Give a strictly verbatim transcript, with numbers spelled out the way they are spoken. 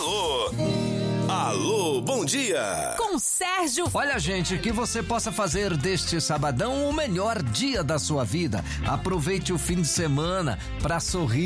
Alô, alô, bom dia. Com Sérgio. Olha, gente, que você possa fazer deste sabadão o melhor dia da sua vida. Aproveite o fim de semana para sorrir.